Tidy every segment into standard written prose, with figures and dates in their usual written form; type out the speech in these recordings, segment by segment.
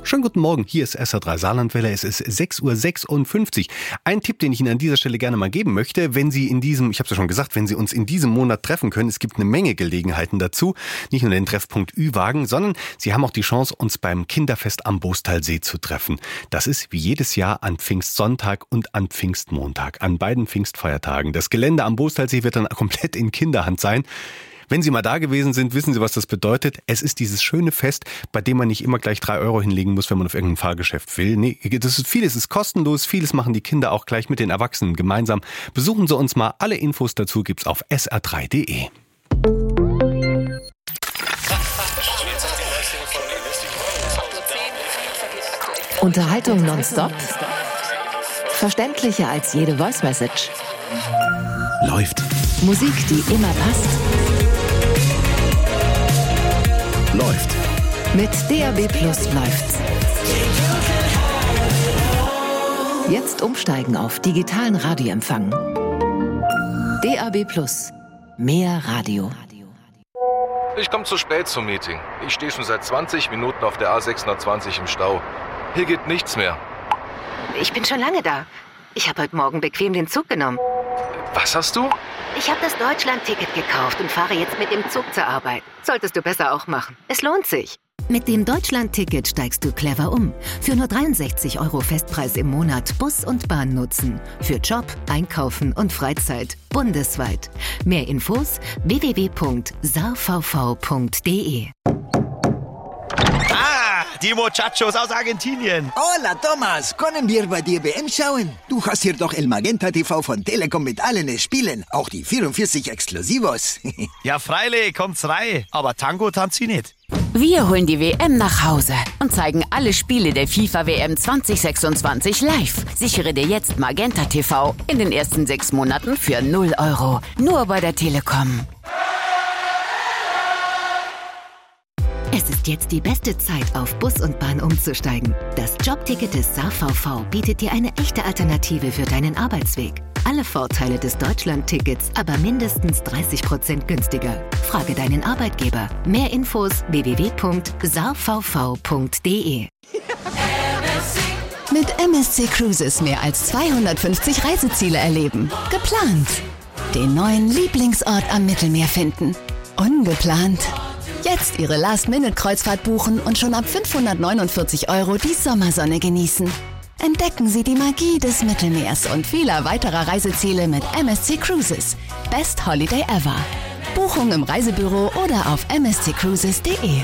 Schönen guten Morgen, hier ist SR3 Saarlandwelle, es ist 6:56 Uhr. Ein Tipp, den ich Ihnen an dieser Stelle gerne mal geben möchte, wenn Sie ich habe es ja schon gesagt, wenn Sie uns in diesem Monat treffen können, es gibt eine Menge Gelegenheiten dazu, nicht nur den Treffpunkt Ü-Wagen, sondern Sie haben auch die Chance, uns beim Kinderfest am Bostalsee zu treffen. Das ist wie jedes Jahr an Pfingstsonntag und an Pfingstmontag, an beiden Pfingstfeiertagen. Das Gelände am Bostalsee wird dann komplett in Kinderhand sein. Wenn Sie mal da gewesen sind, wissen Sie, was das bedeutet. Es ist dieses schöne Fest, bei dem man nicht immer gleich 3 Euro hinlegen muss, wenn man auf irgendein Fahrgeschäft will. Nee, vieles ist kostenlos, vieles machen die Kinder auch gleich mit den Erwachsenen gemeinsam. Besuchen Sie uns mal. Alle Infos dazu gibt's auf sr3.de. Unterhaltung nonstop? Verständlicher als jede Voice-Message? Läuft. Musik, die immer passt? Läuft. Mit DAB+ läuft's. Jetzt umsteigen auf digitalen Radioempfang. DAB+. Mehr Radio. Ich komme zu spät zum Meeting. Ich stehe schon seit 20 Minuten auf der A620 im Stau. Hier geht nichts mehr. Ich bin schon lange da. Ich habe heute Morgen bequem den Zug genommen. Was hast du? Ich habe das Deutschland-Ticket gekauft und fahre jetzt mit dem Zug zur Arbeit. Solltest du besser auch machen. Es lohnt sich. Mit dem Deutschland-Ticket steigst du clever um. Für nur 63 € Festpreis im Monat Bus und Bahn nutzen. Für Job, Einkaufen und Freizeit. Bundesweit. Mehr Infos www.saarvv.de. Die Muchachos aus Argentinien. Hola, Thomas. Können wir bei dir WM schauen? Du hast hier doch El Magenta TV von Telekom mit allen Spielen. Auch die 44 Exklusivos. Ja, freilich, kommt's rein. Aber Tango tanzt sie nicht. Wir holen die WM nach Hause und zeigen alle Spiele der FIFA-WM 2026 live. Sichere dir jetzt Magenta TV in den ersten 6 Monaten für 0 €. Nur bei der Telekom. Es ist jetzt die beste Zeit, auf Bus und Bahn umzusteigen. Das Jobticket des SaarVV bietet dir eine echte Alternative für deinen Arbeitsweg. Alle Vorteile des Deutschland-Tickets, aber mindestens 30% günstiger. Frage deinen Arbeitgeber. Mehr Infos www.saarvv.de. Mit MSC Cruises mehr als 250 Reiseziele erleben. Geplant. Den neuen Lieblingsort am Mittelmeer finden. Ungeplant. Jetzt Ihre Last-Minute-Kreuzfahrt buchen und schon ab 549 € die Sommersonne genießen. Entdecken Sie die Magie des Mittelmeers und vieler weiterer Reiseziele mit MSC Cruises. Best Holiday ever. Buchung im Reisebüro oder auf msccruises.de.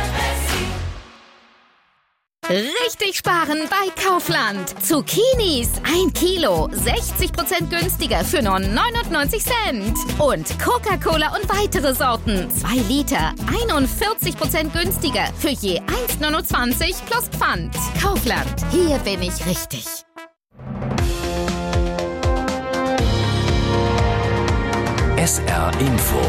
Richtig sparen bei Kaufland. Zucchinis 1 Kilo, 60% günstiger für nur 99 Cent. Und Coca-Cola und weitere Sorten, 2 Liter, 41% günstiger für je 1,29 plus Pfand. Kaufland, hier bin ich richtig. SR Info.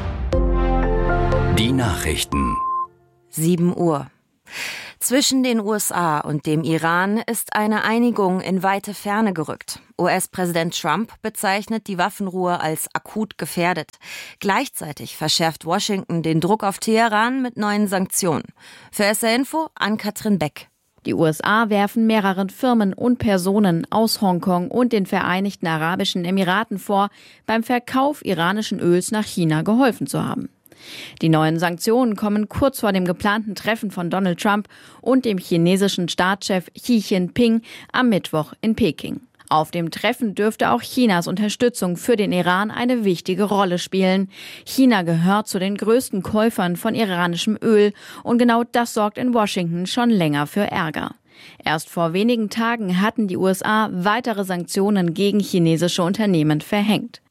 Die Nachrichten. 7 Uhr. Zwischen den USA und dem Iran ist eine Einigung in weite Ferne gerückt. US-Präsident Trump bezeichnet die Waffenruhe als akut gefährdet. Gleichzeitig verschärft Washington den Druck auf Teheran mit neuen Sanktionen. Für SR Info Ann-Kathrin Beck. Die USA werfen mehreren Firmen und Personen aus Hongkong und den Vereinigten Arabischen Emiraten vor, beim Verkauf iranischen Öls nach China geholfen zu haben. Die neuen Sanktionen kommen kurz vor dem geplanten Treffen von Donald Trump und dem chinesischen Staatschef Xi Jinping am Mittwoch in Peking. Auf dem Treffen dürfte auch Chinas Unterstützung für den Iran eine wichtige Rolle spielen. China gehört zu den größten Käufern von iranischem Öl und genau das sorgt in Washington schon länger für Ärger. Erst vor wenigen Tagen hatten die USA weitere Sanktionen gegen chinesische Unternehmen verhängt.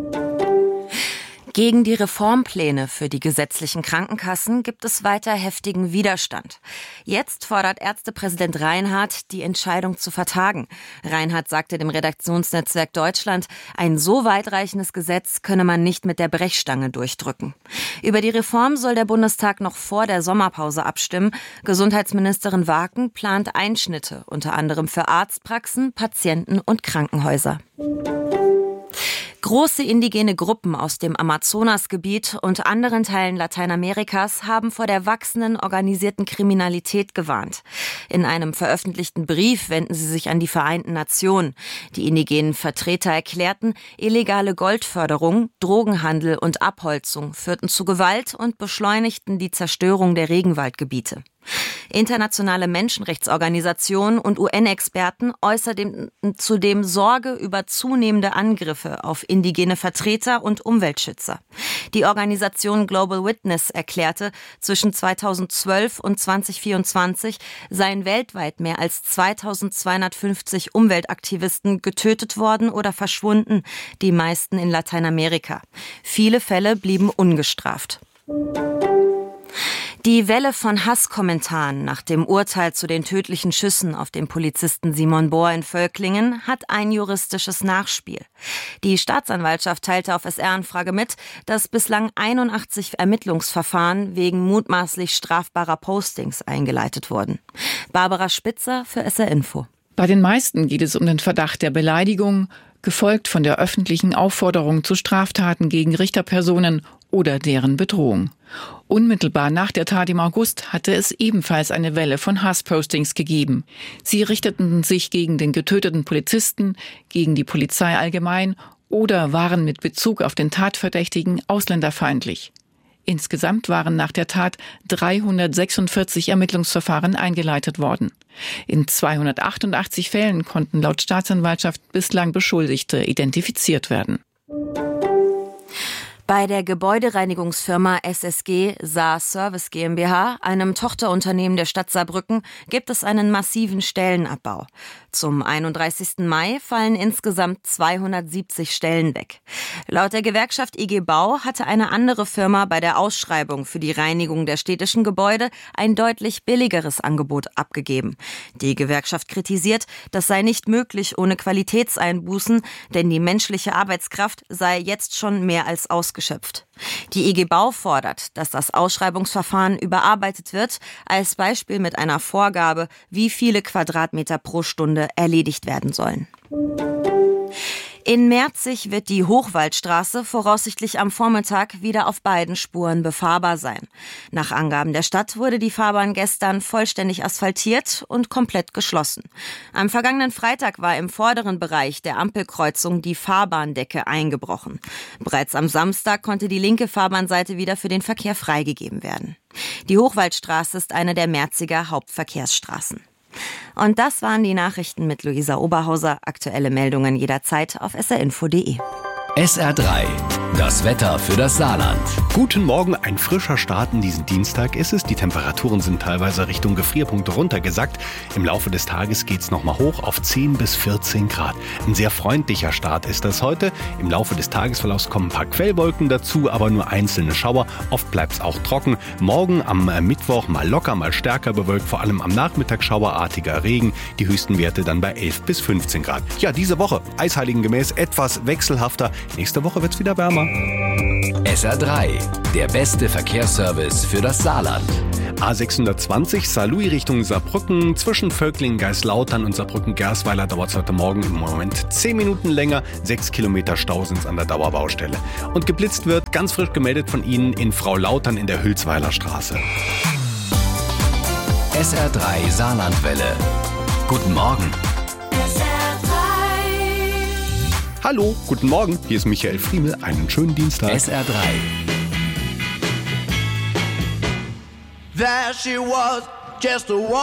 Gegen die Reformpläne für die gesetzlichen Krankenkassen gibt es weiter heftigen Widerstand. Jetzt fordert Ärztepräsident Reinhardt, die Entscheidung zu vertagen. Reinhardt sagte dem Redaktionsnetzwerk Deutschland, ein so weitreichendes Gesetz könne man nicht mit der Brechstange durchdrücken. Über die Reform soll der Bundestag noch vor der Sommerpause abstimmen. Gesundheitsministerin Waken plant Einschnitte, unter anderem für Arztpraxen, Patienten und Krankenhäuser. Große indigene Gruppen aus dem Amazonasgebiet und anderen Teilen Lateinamerikas haben vor der wachsenden organisierten Kriminalität gewarnt. In einem veröffentlichten Brief wenden sie sich an die Vereinten Nationen. Die indigenen Vertreter erklärten, illegale Goldförderung, Drogenhandel und Abholzung führten zu Gewalt und beschleunigten die Zerstörung der Regenwaldgebiete. Internationale Menschenrechtsorganisationen und UN-Experten äußerten zudem Sorge über zunehmende Angriffe auf indigene Vertreter und Umweltschützer. Die Organisation Global Witness erklärte, zwischen 2012 und 2024 seien weltweit mehr als 2250 Umweltaktivisten getötet worden oder verschwunden, die meisten in Lateinamerika. Viele Fälle blieben ungestraft. Die Welle von Hasskommentaren nach dem Urteil zu den tödlichen Schüssen auf den Polizisten Simon Bohr in Völklingen hat ein juristisches Nachspiel. Die Staatsanwaltschaft teilte auf SR-Anfrage mit, dass bislang 81 Ermittlungsverfahren wegen mutmaßlich strafbarer Postings eingeleitet wurden. Barbara Spitzer für SR Info. Bei den meisten geht es um den Verdacht der Beleidigung, gefolgt von der öffentlichen Aufforderung zu Straftaten gegen Richterpersonen oder deren Bedrohung. Unmittelbar nach der Tat im August hatte es ebenfalls eine Welle von Hasspostings gegeben. Sie richteten sich gegen den getöteten Polizisten, gegen die Polizei allgemein oder waren mit Bezug auf den Tatverdächtigen ausländerfeindlich. Insgesamt waren nach der Tat 346 Ermittlungsverfahren eingeleitet worden. In 288 Fällen konnten laut Staatsanwaltschaft bislang Beschuldigte identifiziert werden. Bei der Gebäudereinigungsfirma SSG Saar Service GmbH, einem Tochterunternehmen der Stadt Saarbrücken, gibt es einen massiven Stellenabbau. Zum 31. Mai fallen insgesamt 270 Stellen weg. Laut der Gewerkschaft IG Bau hatte eine andere Firma bei der Ausschreibung für die Reinigung der städtischen Gebäude ein deutlich billigeres Angebot abgegeben. Die Gewerkschaft kritisiert, das sei nicht möglich ohne Qualitätseinbußen, denn die menschliche Arbeitskraft sei jetzt schon mehr als ausgeschöpft. Die IG Bau fordert, dass das Ausschreibungsverfahren überarbeitet wird, als Beispiel mit einer Vorgabe, wie viele Quadratmeter pro Stunde erledigt werden sollen. In Merzig wird die Hochwaldstraße voraussichtlich am Vormittag wieder auf beiden Spuren befahrbar sein. Nach Angaben der Stadt wurde die Fahrbahn gestern vollständig asphaltiert und komplett geschlossen. Am vergangenen Freitag war im vorderen Bereich der Ampelkreuzung die Fahrbahndecke eingebrochen. Bereits am Samstag konnte die linke Fahrbahnseite wieder für den Verkehr freigegeben werden. Die Hochwaldstraße ist eine der Merziger Hauptverkehrsstraßen. Und das waren die Nachrichten mit Luisa Oberhauser. Aktuelle Meldungen jederzeit auf srinfo.de. SR3, das Wetter für das Saarland. Guten Morgen, ein frischer Start in diesen Dienstag ist es. Die Temperaturen sind teilweise Richtung Gefrierpunkt runtergesackt. Im Laufe des Tages geht's nochmal hoch auf 10 bis 14 Grad. Ein sehr freundlicher Start ist das heute. Im Laufe des Tagesverlaufs kommen ein paar Quellwolken dazu, aber nur einzelne Schauer. Oft bleibt's auch trocken. Morgen am Mittwoch mal locker, mal stärker bewölkt. Vor allem am Nachmittag schauerartiger Regen. Die höchsten Werte dann bei 11 bis 15 Grad. Ja, diese Woche eisheiligengemäß etwas wechselhafter. Nächste Woche wird's wieder wärmer. SR3, der beste Verkehrsservice für das Saarland. A620 Saarlouis Richtung Saarbrücken. Zwischen Völklingen, Geislautern und Saarbrücken-Gersweiler dauert es heute Morgen im Moment 10 Minuten länger. 6 Kilometer Stau sind an der Dauerbaustelle. Und geblitzt wird, ganz frisch gemeldet von Ihnen, in Frau-Lautern in der Hülsweiler Straße. SR3 Saarlandwelle. Guten Morgen. Hallo, guten Morgen, hier ist Michael Friemel, einen schönen Dienstag. SR3. There she was, just a